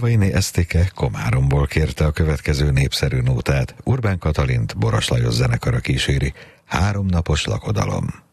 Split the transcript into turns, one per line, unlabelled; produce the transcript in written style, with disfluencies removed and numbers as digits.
Morvaini Esztike Komáromból kérte a következő népszerű nótát. Urbán Katalint Boros Lajos zenekara kíséri. 3 napos lakodalom.